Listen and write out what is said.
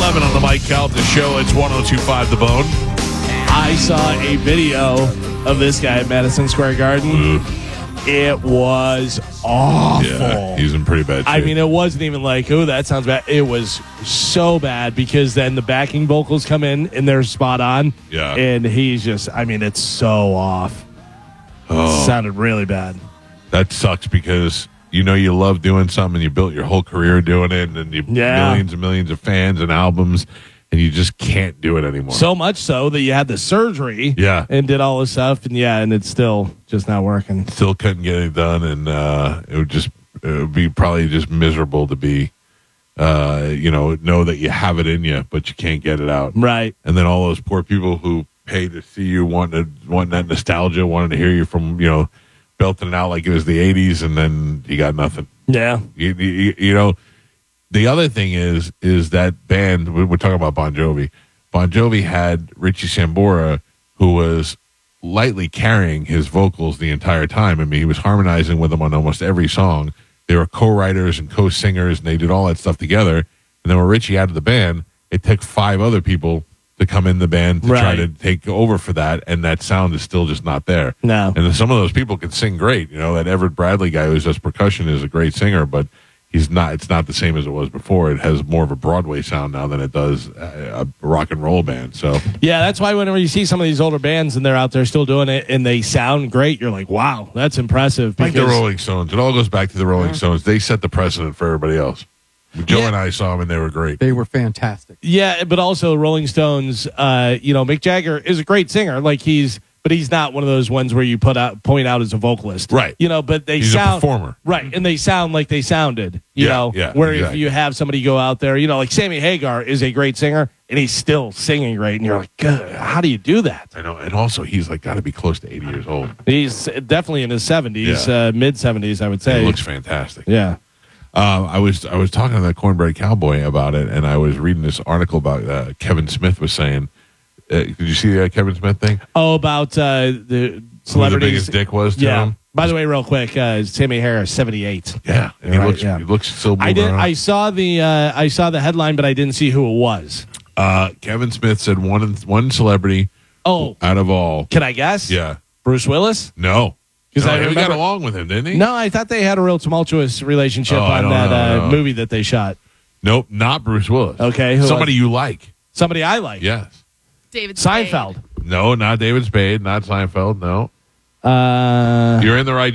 11 on the Mike Calta Show. It's 102.5 The Bone. I saw a video of this guy at Madison Square Garden. It was awful. Yeah, he's in pretty bad shape. I mean, it wasn't even like, oh, that sounds bad. It was so bad because then the backing vocals come in and they're spot on. Yeah. And he's just, I mean, it's so off. Oh. It sounded really bad. That sucks because you know you love doing something and you built your whole career doing it and you millions and millions of fans and albums and you just can't do it anymore. So much so that you had the surgery and did all this stuff and it's still just not working. Still couldn't get it done and it would be probably just miserable to be know that you have it in you but you can't get it out. Right. And then all those poor people who pay to see you want that nostalgia, wanted to hear you from, belting it out like it was the 80s, and then you got nothing. Yeah. You know, the other thing is that band, we're talking about Bon Jovi. Bon Jovi had Richie Sambora, who was lightly carrying his vocals the entire time. I mean, he was harmonizing with them on almost every song. They were co-writers and co-singers, and they did all that stuff together. And then when Richie added the band, it took 5 other people to come in the band to try to take over for that, and that sound is still just not there. No. And some of those people can sing great. You know, that Everett Bradley guy who's just percussion is a great singer, but he's not. It's not the same as it was before. It has more of a Broadway sound now than it does a rock and roll band. So yeah, that's why whenever you see some of these older bands and they're out there still doing it and they sound great, you're like, wow, that's impressive. Like the Rolling Stones. It all goes back to the Rolling Stones. They set the precedent for everybody else. Joe and I saw them, and they were great. They were fantastic. Yeah, but also Rolling Stones, Mick Jagger is a great singer. But he's not one of those ones where you point out as a vocalist. Right. But he's sound. a performer. Right, and they sound like they sounded. Where exactly. if you have somebody go out there, like Sammy Hagar is a great singer, and he's still singing great, and you're like, God, how do you do that? I know, and also he's got to be close to 80 years old. He's definitely in his 70s, mid-70s, I would say. He looks fantastic. Yeah. I was talking to that Cornbread Cowboy about it, and I was reading this article about Kevin Smith was saying. Did you see the Kevin Smith thing? Oh, about the celebrities. Who the biggest dick was to him? By the way, real quick, Sammy Harris, 78. Yeah, and he looks still. I saw the headline, but I didn't see who it was. Kevin Smith said one celebrity. Oh, out of all, can I guess? Yeah, Bruce Willis. No. Because he got along with him, didn't he? No, I thought they had a real tumultuous relationship on that movie that they shot. Nope, not Bruce Willis. Okay, somebody you like. Somebody I like. Yes. David Seinfeld. Spade. No, not David Spade, not Seinfeld. No. You're in the right